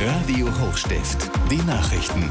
Radio Hochstift, die Nachrichten.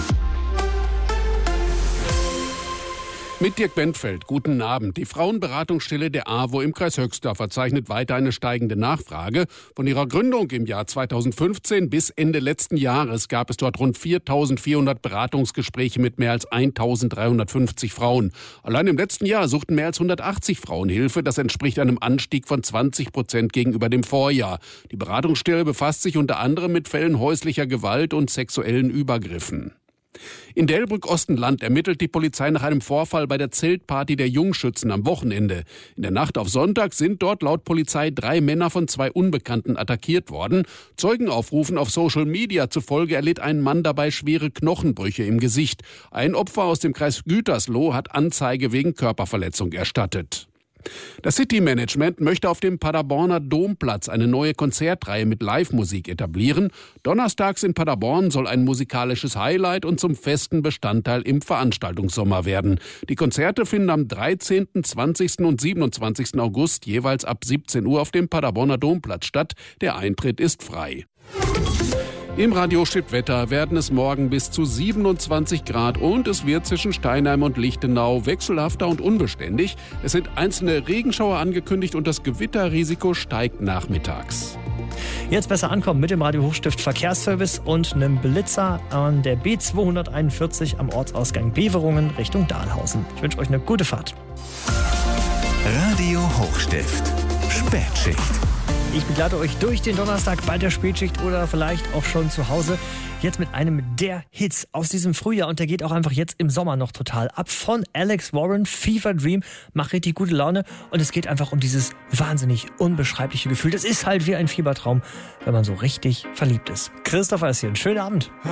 Mit Dirk Bentfeld, guten Abend. Die Frauenberatungsstelle der AWO im Kreis Höxter verzeichnet weiter eine steigende Nachfrage. Von ihrer Gründung im Jahr 2015 bis Ende letzten Jahres gab es dort rund 4.400 Beratungsgespräche mit mehr als 1.350 Frauen. Allein im letzten Jahr suchten mehr als 180 Frauen Hilfe. Das entspricht einem Anstieg von 20% gegenüber dem Vorjahr. Die Beratungsstelle befasst sich unter anderem mit Fällen häuslicher Gewalt und sexuellen Übergriffen. In Delbrück-Ostenland ermittelt die Polizei nach einem Vorfall bei der Zeltparty der Jungschützen am Wochenende. In der Nacht auf Sonntag sind dort laut Polizei 3 Männer von 2 Unbekannten attackiert worden. Zeugenaufrufen auf Social Media zufolge erlitt ein Mann dabei schwere Knochenbrüche im Gesicht. Ein Opfer aus dem Kreis Gütersloh hat Anzeige wegen Körperverletzung erstattet. Das City-Management möchte auf dem Paderborner Domplatz eine neue Konzertreihe mit Live-Musik etablieren. Donnerstags in Paderborn soll ein musikalisches Highlight und zum festen Bestandteil im Veranstaltungssommer werden. Die Konzerte finden am 13., 20. und 27. August jeweils ab 17 Uhr auf dem Paderborner Domplatz statt. Der Eintritt ist frei. Im Radio-Stipp-Wetter werden es morgen bis zu 27 Grad und es wird zwischen Steinheim und Lichtenau wechselhafter und unbeständig. Es sind einzelne Regenschauer angekündigt und das Gewitterrisiko steigt nachmittags. Jetzt besser ankommen mit dem Radio Hochstift Verkehrsservice und einem Blitzer an der B241 am Ortsausgang Beverungen Richtung Dahlhausen. Ich wünsche euch eine gute Fahrt. Radio Hochstift, Spätschicht. Ich begleite euch durch den Donnerstag bei der Spätschicht oder vielleicht auch schon zu Hause. Jetzt mit einem der Hits aus diesem Frühjahr und der geht auch einfach jetzt im Sommer noch total ab. Von Alex Warren, Fever Dream, macht richtig gute Laune und es geht einfach um dieses wahnsinnig unbeschreibliche Gefühl. Das ist halt wie ein Fiebertraum, wenn man so richtig verliebt ist. Christopher ist hier, einen schönen Abend.